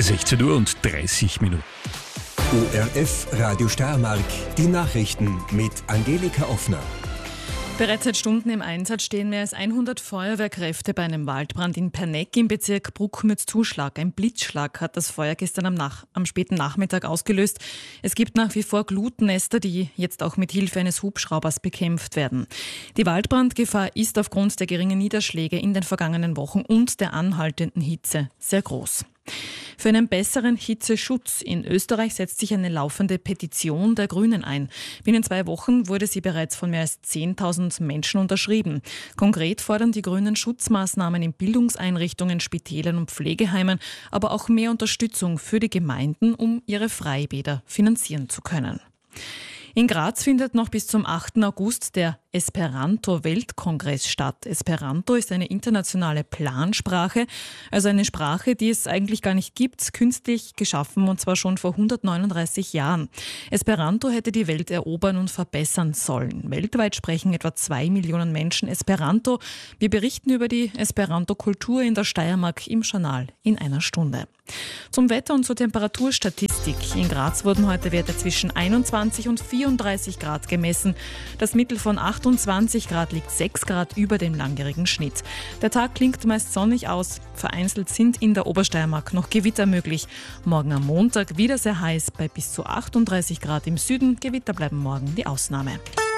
16 Uhr und 30 Minuten. ORF Radio Steiermark, die Nachrichten mit Angelika Offner. Bereits seit Stunden im Einsatz stehen mehr als 100 Feuerwehrkräfte bei einem Waldbrand in Perneck im Bezirk Bruckmütz-Zuschlag. Ein Blitzschlag hat das Feuer gestern am späten Nachmittag ausgelöst. Es gibt nach wie vor Glutnester, die jetzt auch mit Hilfe eines Hubschraubers bekämpft werden. Die Waldbrandgefahr ist aufgrund der geringen Niederschläge in den vergangenen Wochen und der anhaltenden Hitze sehr groß. Für einen besseren Hitzeschutz in Österreich setzt sich eine laufende Petition der Grünen ein. Binnen 2 Wochen wurde sie bereits von mehr als 10.000 Menschen unterschrieben. Konkret fordern die Grünen Schutzmaßnahmen in Bildungseinrichtungen, Spitälern und Pflegeheimen, aber auch mehr Unterstützung für die Gemeinden, um ihre Freibäder finanzieren zu können. In Graz findet noch bis zum 8. August der Esperanto-Weltkongress statt. Esperanto ist eine internationale Plansprache, also eine Sprache, die es eigentlich gar nicht gibt, künstlich geschaffen und zwar schon vor 139 Jahren. Esperanto hätte die Welt erobern und verbessern sollen. Weltweit sprechen etwa 2 Millionen Menschen Esperanto. Wir berichten über die Esperanto-Kultur in der Steiermark im Journal in einer Stunde. Zum Wetter und zur Temperaturstatistik. In Graz wurden heute Werte zwischen 21 und 34 Grad gemessen. Das Mittel von 28 Grad liegt 6 Grad über dem langjährigen Schnitt. Der Tag klingt meist sonnig aus. Vereinzelt sind in der Obersteiermark noch Gewitter möglich. Morgen am Montag wieder sehr heiß bei bis zu 38 Grad im Süden. Gewitter bleiben morgen die Ausnahme.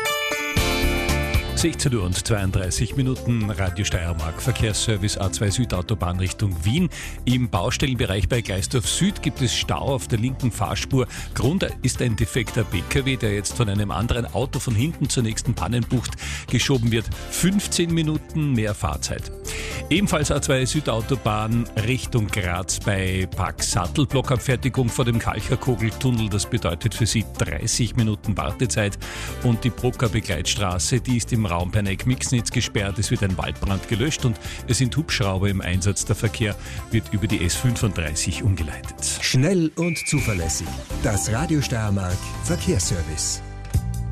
16 Uhr und 32 Minuten, Radio Steiermark, Verkehrsservice A2 Südautobahn Richtung Wien. Im Baustellenbereich bei Gleisdorf Süd gibt es Stau auf der linken Fahrspur. Grund ist ein defekter PKW, der jetzt von einem anderen Auto von hinten zur nächsten Pannenbucht geschoben wird. 15 Minuten mehr Fahrzeit. Ebenfalls A2 Südautobahn Richtung Graz bei Park Sattel. Blockabfertigung vor dem Kalcherkogeltunnel. Das bedeutet für Sie 30 Minuten Wartezeit. Und die Brucker Begleitstraße, die ist im Raum Perneck-Mixnitz gesperrt. Es wird ein Waldbrand gelöscht und es sind Hubschrauber im Einsatz. Der Verkehr wird über die S35 umgeleitet. Schnell und zuverlässig. Das Radio Steiermark Verkehrsservice.